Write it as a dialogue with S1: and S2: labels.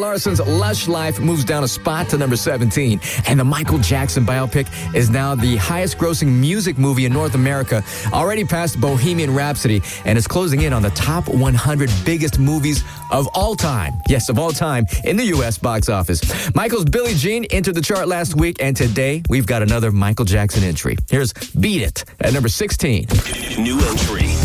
S1: Larson's Lush Life moves down a spot to number 17. And the Michael Jackson biopic is now the highest-grossing music movie in North America, already past Bohemian Rhapsody, and is closing in on the top 100 biggest movies of all time. Yes, of all time in the U.S. box office. Michael's Billie Jean entered the chart last week, and today we've got another Michael Jackson entry. Here's Beat It at number 16.
S2: New entry.